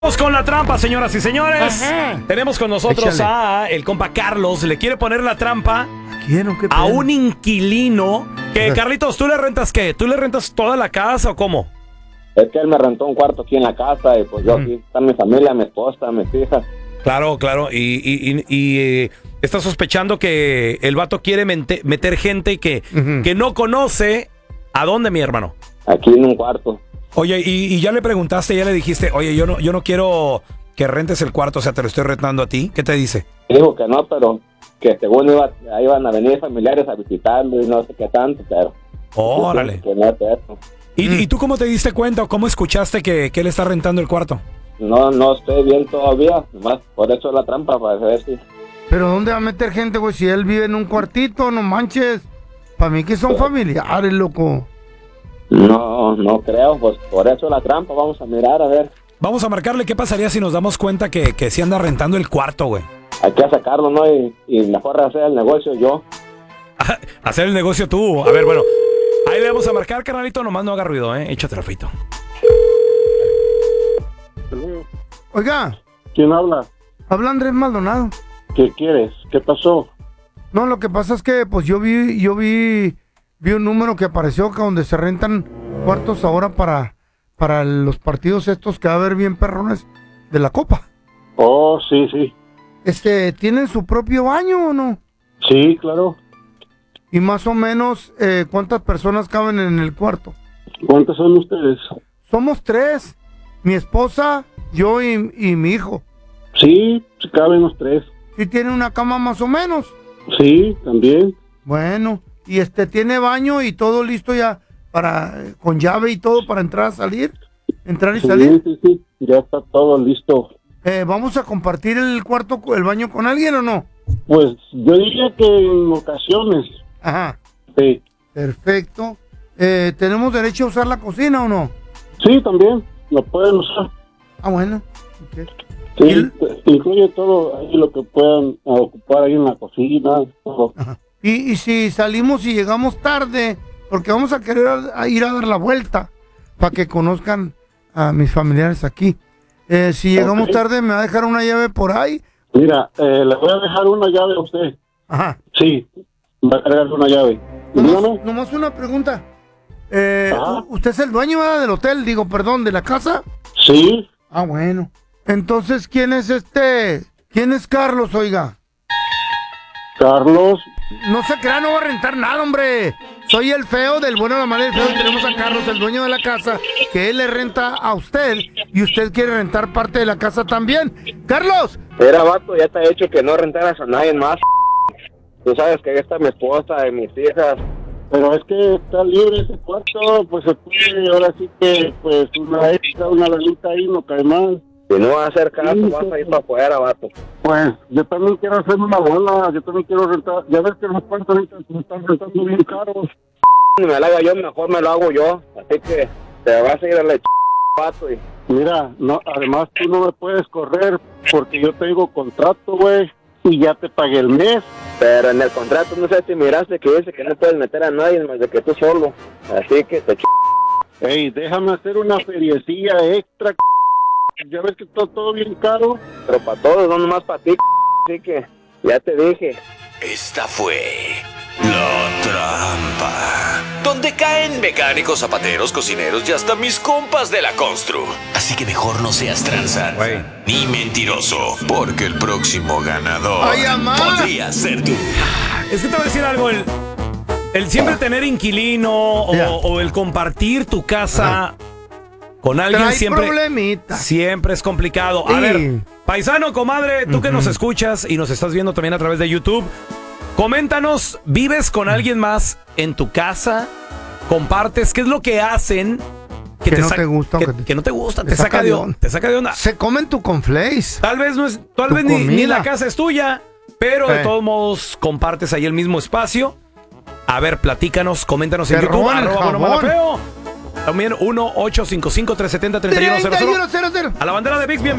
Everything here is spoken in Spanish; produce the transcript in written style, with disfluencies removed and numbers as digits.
Vamos con la trampa, señoras y señores. Ajá. Tenemos con nosotros Échale. a el compa Carlos. Le quiere poner la trampa ¿Quién o qué a pedo? un inquilino. Que, Carlitos, ¿tú le rentas qué? ¿Tú le rentas toda la casa o cómo? Es que él me rentó un cuarto aquí en la casa y pues yo aquí está mi familia, mi esposa, mis hijas. Claro. Y está sospechando que el vato quiere meter gente que no conoce. ¿A dónde, mi hermano? Aquí en un cuarto. Oye, y ya le preguntaste, ya le dijiste, oye, yo no quiero que rentes el cuarto, o sea, te lo estoy rentando a ti. ¿Qué te dice? Dijo que no, pero que según iban a venir familiares a visitarlo y no sé qué tanto, pero... Órale. Que no es eso. ¿Y tú cómo te diste cuenta o cómo escuchaste que él está rentando el cuarto? No estoy bien todavía, nomás por eso es la trampa, para ver si... ¿Pero dónde va a meter gente, güey? Si él vive en un cuartito, no manches. Para mí que son familiares, loco. No creo, pues por eso es la trampa, vamos a mirar, a ver. Vamos a marcarle qué pasaría si nos damos cuenta que sí anda rentando el cuarto, güey. Hay que sacarlo, ¿no? Y mejor hacer el negocio yo. Hacer el negocio tú. A ver, bueno. Ahí le vamos a marcar, carnalito, nomás no haga ruido, Échate el feito. Oiga, ¿Quién habla? habla Andrés Maldonado. ¿Qué quieres? ¿Qué pasó? No, lo que pasa es que pues yo vi un número que apareció acá donde se rentan cuartos ahora para los partidos estos que va a haber bien perrones de la Copa. Oh, sí. ¿Tienen su propio baño o no? Sí, claro. Y más o menos, ¿cuántas personas caben en el cuarto? ¿Cuántos son ustedes? Somos 3. Mi esposa, yo y mi hijo. Sí, caben los 3. ¿Sí tiene una cama más o menos? Sí, también. Bueno, y tiene baño y todo listo ya con llave y todo para entrar y salir. Sí. Ya está todo listo. ¿Vamos a compartir el baño con alguien o no? Pues yo diría que en ocasiones. Ajá. Sí. Perfecto. ¿Tenemos derecho a usar la cocina o no? Sí, también. Lo pueden usar. Ah, bueno. Okay. Sí, incluye todo ahí lo que puedan ocupar ahí en la cocina. Todo. Ajá. Y si salimos y llegamos tarde, porque vamos a querer ir a dar la vuelta para que conozcan a mis familiares aquí. Si llegamos tarde, ¿me va a dejar una llave por ahí? Mira, le voy a dejar una llave a usted. Ajá. Sí, va a cargar una llave. Dígame. Nomás una pregunta. Ajá. ¿Usted es el dueño del hotel? ¿De la casa? Sí. Ah, bueno. Entonces, ¿quién es ¿Quién es Carlos, oiga? Carlos. No se crea, no va a rentar nada, hombre. Soy el feo del bueno, la mala y el feo. Tenemos a Carlos, el dueño de la casa, que él le renta a usted y usted quiere rentar parte de la casa también. ¡Carlos! Era vato, ya te he dicho que no rentaras a nadie más. Tú sabes que ahí está mi esposa y mis hijas. Pero es que está libre ese cuarto, pues se puede, ahora sí que, pues una extra, una lanita ahí no cae mal. Si no vas a hacer caso, Sí, vas a ir para afuera, vato. Pues yo también quiero hacerme una bola, yo también quiero rentar, ya ves que los cuartos ahorita se están rentando bien caros. Si me la haga yo, mejor me lo hago yo. Así que te vas a ir a la vato. Y... Mira, no, además tú no me puedes correr porque yo tengo contrato, güey, y ya te pagué el mes. Pero en el contrato, no sé si miraste que dice que no puedes meter a nadie más de que tú solo. Así que te Ey, déjame hacer una feriecilla extra, ya ves que está todo bien caro. Pero para todos, no nomás para ti. Así que ya te dije. Esta fue La Trampa, donde caen mecánicos, zapateros, cocineros y hasta mis compas de la constru. Así que mejor no seas tranza ni mentiroso, porque el próximo ganador ¡Ay, amá! podría ser tú. Es que te voy a decir algo, el siempre tener inquilino o el compartir tu casa con alguien Trae siempre problemita. siempre es complicado. A Sí. ver, paisano, comadre, tú que nos escuchas y nos estás viendo también a través de YouTube, coméntanos, ¿vives con alguien más en tu casa? ¿Compartes? ¿Qué es lo que hacen? Que no te gusta, que no te gusta, te te saca saca de onda. te saca de onda. Se comen tu conflace. Tal vez no es, tal Tu vez ni comida. la casa es tuya, pero de todos modos compartes ahí el mismo espacio. A ver, platícanos, coméntanos en Te YouTube, roban el @bueno jabón. malafeo. También 1-855-370-3100. 3100. A la bandera de Vix, bienvenido.